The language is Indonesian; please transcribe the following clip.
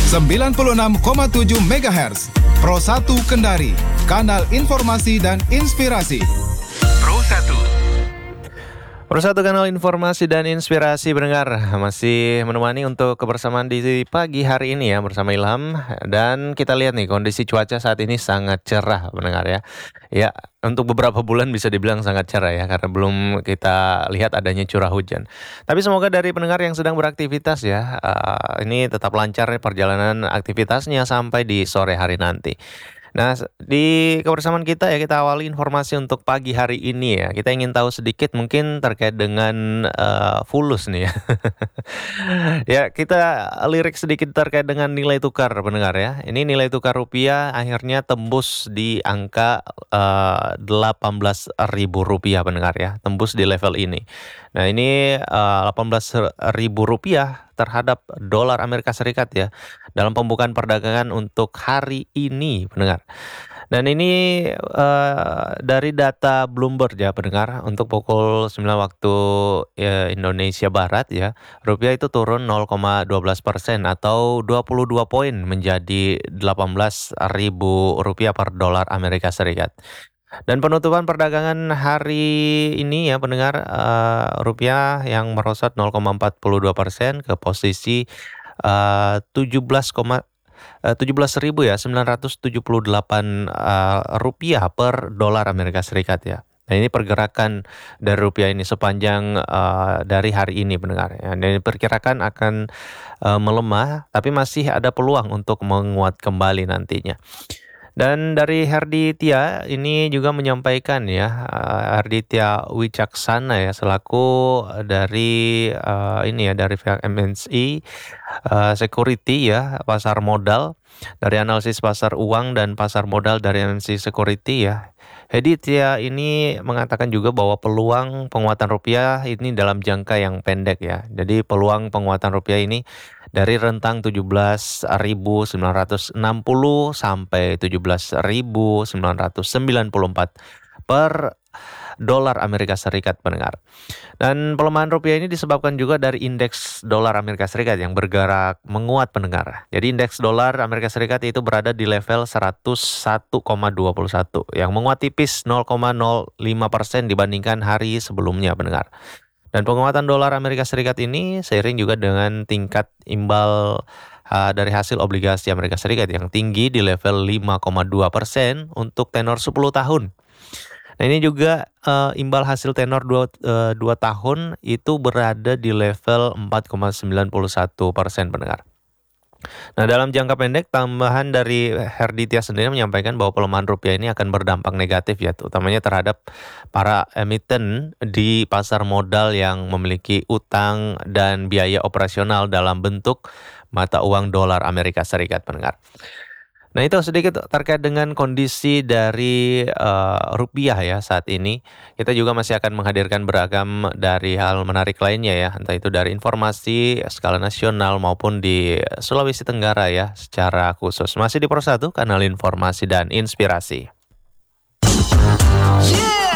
96,7 MHz. Pro 1 Kendari, kanal informasi dan inspirasi. Pro 1. Persatu kanal informasi dan inspirasi pendengar masih menemani untuk kebersamaan di pagi hari ini ya bersama Ilham. Dan kita lihat nih kondisi cuaca saat ini sangat cerah pendengar ya. Ya untuk beberapa bulan bisa dibilang sangat cerah ya karena belum kita lihat adanya curah hujan. Tapi semoga dari pendengar yang sedang beraktivitas ya ini tetap lancar perjalanan aktivitasnya sampai di sore hari nanti. Nah, di kebersamaan kita ya kita awali informasi untuk pagi hari ini ya. Kita ingin tahu sedikit mungkin terkait dengan fulus nih ya. Ya, kita lirik sedikit terkait dengan nilai tukar pendengar ya. Ini nilai tukar rupiah akhirnya tembus di angka Rp18.000 pendengar ya. Tembus di level ini. Nah, ini Rp18.000 terhadap dolar Amerika Serikat ya dalam pembukaan perdagangan untuk hari ini pendengar. Dan ini dari data Bloomberg ya pendengar untuk pukul 9 waktu Indonesia Barat ya. Rupiah itu turun 0,12% atau 22 poin menjadi Rp18.000 per dolar Amerika Serikat. Dan penutupan perdagangan hari ini ya pendengar rupiah yang merosot 0,42% ke posisi 17.978 rupiah per dolar Amerika Serikat ya. Nah ini pergerakan dari rupiah ini sepanjang dari hari ini pendengar ya. Dan diperkirakan akan melemah tapi masih ada peluang untuk menguat kembali nantinya. Dan dari Herditya ini juga menyampaikan ya Herditya Wicaksana ya selaku dari ini ya dari pihak MNC Security ya pasar modal dari analisis pasar uang dan pasar modal dari MNC Security ya. Herditya ini mengatakan juga bahwa peluang penguatan rupiah ini dalam jangka yang pendek ya. Jadi peluang penguatan rupiah ini dari rentang 17.960 sampai 17.994 per dolar Amerika Serikat pendengar. Dan pelemahan rupiah ini disebabkan juga dari indeks dolar Amerika Serikat yang bergerak menguat pendengar. Jadi indeks dolar Amerika Serikat itu berada di level 101,21 yang menguat tipis 0,05% dibandingkan hari sebelumnya pendengar. Dan penguatan dolar Amerika Serikat ini seiring juga dengan tingkat imbal dari hasil obligasi Amerika Serikat yang tinggi di level 5,2% untuk tenor 10 tahun. Nah ini juga imbal hasil tenor 2 tahun itu berada di level 4,91% pendengar. Nah dalam jangka pendek tambahan dari Herditya sendiri menyampaikan bahwa pelemahan rupiah ini akan berdampak negatif ya utamanya terhadap para emiten di pasar modal yang memiliki utang dan biaya operasional dalam bentuk mata uang dolar Amerika Serikat pendengar. Nah itu sedikit terkait dengan kondisi dari rupiah ya saat ini. Kita juga masih akan menghadirkan beragam dari hal menarik lainnya ya. Entah itu dari informasi skala nasional maupun di Sulawesi Tenggara ya secara khusus. Masih di Pro 1 kanal informasi dan inspirasi. Yeah!